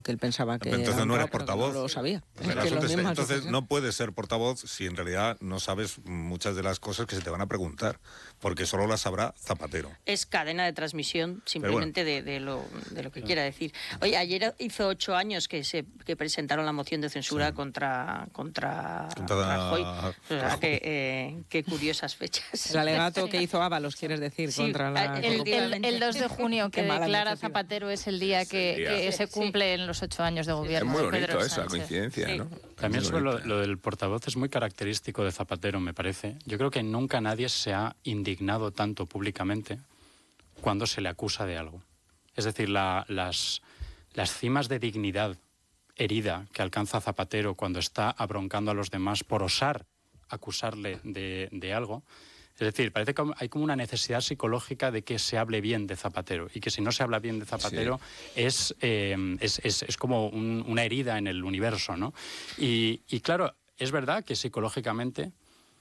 que él pensaba que entonces no eres portavoz. No lo sabía. Entonces no puedes ser portavoz si en realidad no sabes muchas de las cosas que se te van a preguntar, porque solo las sabrá Zapatero. Es cadena de transmisión simplemente de lo que quiera decir. Oye, ayer hizo 8 años que presentaron la moción de censura contra Rajoy. O sea, qué curiosas fechas. El alegato que hizo Ábalos, quieres decir, sí, contra la... El 2 de junio que declara Zapatero es el día que se cumple en los 8 años de gobierno. Es muy bonito Pedro esa coincidencia, sí. ¿no? También sobre lo del portavoz es muy característico de Zapatero, me parece. Yo creo que nunca nadie se ha indignado tanto públicamente cuando se le acusa de algo. Es decir, las cimas de dignidad herida que alcanza Zapatero cuando está abroncando a los demás por osar acusarle de algo. Es decir, parece que hay como una necesidad psicológica de que se hable bien de Zapatero, y que si no se habla bien de Zapatero es como una herida en el universo, ¿no? Y claro, es verdad que psicológicamente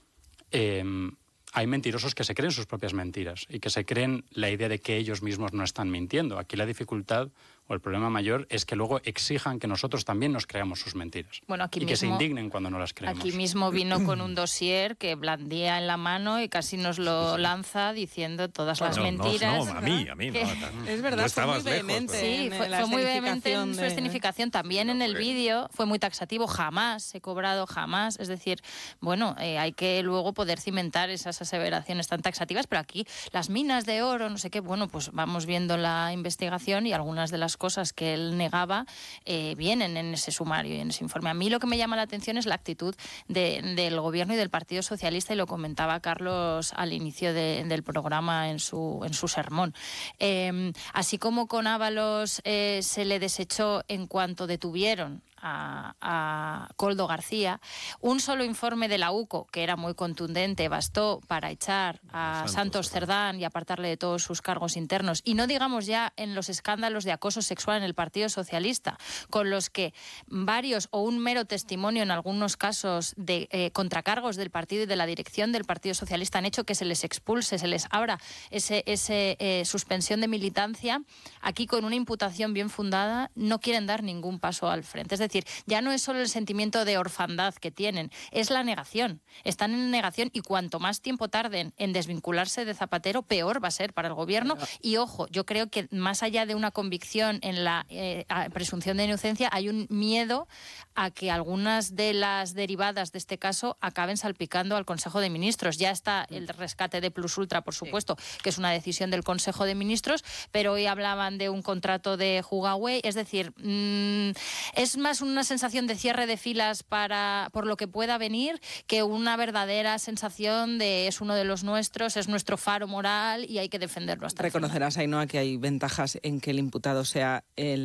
hay mentirosos que se creen sus propias mentiras y que se creen la idea de que ellos mismos no están mintiendo. Aquí la dificultad o el problema mayor es que luego exijan que nosotros también nos creamos sus mentiras. Bueno, aquí y que se indignen cuando no las creemos. Aquí mismo vino con un dossier que blandía en la mano y casi nos lo lanza diciendo todas las mentiras. No, a mí no. Es verdad, fue muy vehemente. Sí, fue muy vehemente en su escenificación. También en el vídeo fue muy taxativo. Jamás he cobrado, jamás. Es decir, bueno, hay que luego poder cimentar esas aseveraciones tan taxativas, pero aquí las minas de oro, no sé qué, bueno, pues vamos viendo la investigación y algunas de las cosas que él negaba vienen en ese sumario y en ese informe. A mí lo que me llama la atención es la actitud del Gobierno y del Partido Socialista, y lo comentaba Carlos al inicio del programa en su sermón. Así como con Ábalos se le desechó en cuanto detuvieron a Koldo García, un solo informe de la UCO, que era muy contundente, bastó para echar a Santos Cerdán y apartarle de todos sus cargos internos. Y no digamos ya en los escándalos de acoso sexual en el Partido Socialista, con los que varios o un mero testimonio en algunos casos de contracargos del partido y de la dirección del Partido Socialista han hecho que se les expulse, se les abra ese suspensión de militancia. Aquí, con una imputación bien fundada, no quieren dar ningún paso al frente. Es decir, ya no es solo el sentimiento de orfandad que tienen, es la negación. Están en negación, y cuanto más tiempo tarden en desvincularse de Zapatero, peor va a ser para el gobierno. Y ojo, yo creo que más allá de una convicción en la presunción de inocencia, hay un miedo a que algunas de las derivadas de este caso acaben salpicando al Consejo de Ministros. Ya está el rescate de Plus Ultra, por supuesto, que es una decisión del Consejo de Ministros, pero hoy hablaban de un contrato de Huawei. Es decir, es más una sensación de cierre de filas por lo que pueda venir, que una verdadera sensación de es uno de los nuestros, es nuestro faro moral y hay que defenderlo hasta el final. Reconocerás, Ainhoa, que hay ventajas en que el imputado sea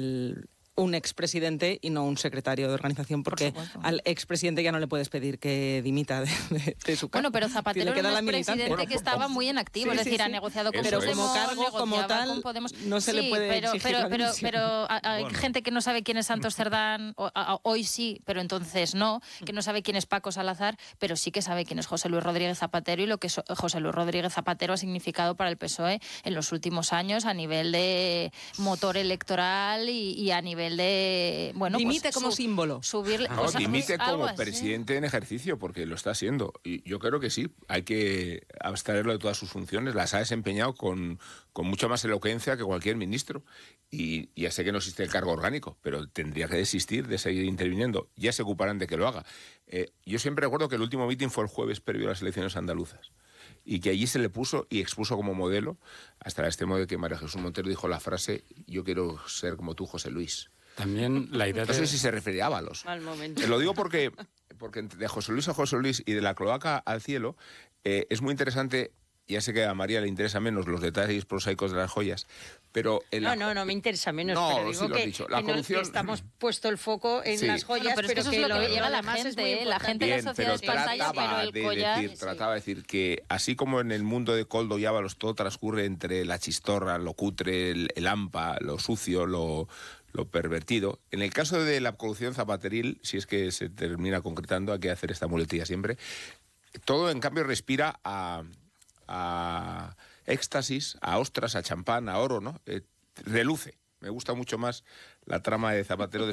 un expresidente y no un secretario de organización, porque al expresidente ya no le puedes pedir que dimita de su cargo. Bueno, pero Zapatero era un presidente que estaba muy en activo, es decir, ha negociado con Podemos, pero como cargo, como tal, no se le puede exigir la dimisión. Pero hay gente que no sabe quién es Santos Cerdán, hoy sí, pero entonces no, que no sabe quién es Paco Salazar, pero sí que sabe quién es José Luis Rodríguez Zapatero y lo que José Luis Rodríguez Zapatero ha significado para el PSOE en los últimos años a nivel de motor electoral y a nivel de... Bueno, dimite pues, como símbolo. Dimite como presidente en ejercicio, porque lo está haciendo. Y yo creo que sí, hay que abstraerlo de todas sus funciones. Las ha desempeñado con mucha más elocuencia que cualquier ministro. Y ya sé que no existe el cargo orgánico, pero tendría que desistir de seguir interviniendo. Ya se ocuparán de que lo haga. Yo siempre recuerdo que el último mitin fue el jueves previo a las elecciones andaluzas, y que allí se le puso y expuso como modelo, hasta el extremo de que María Jesús Montero dijo la frase: yo quiero ser como tú, José Luis. También la idea no sé si se refería a Ábalos. Al momento. Te lo digo porque de José Luis a José Luis y de la cloaca al cielo es muy interesante. Ya sé que a María le interesa menos los detalles prosaicos de las joyas, pero... No me interesa menos, no, pero digo sí lo has que, dicho. La corrupción... que estamos puesto el foco en las joyas, pero que lo que llega a la gente, la gente de la sociedad es pantalla, pero el collar... Trataba de decir que así como en el mundo de Koldo y Ábalos todo transcurre entre la chistorra, lo cutre, el hampa, lo sucio, lo pervertido, en el caso de la corrupción zapateril, si es que se termina concretando, hay que hacer esta muletilla siempre, todo en cambio respira a éxtasis, a ostras, a champán, a oro, ¿no? Reluce. Me gusta mucho más la trama de Zapatero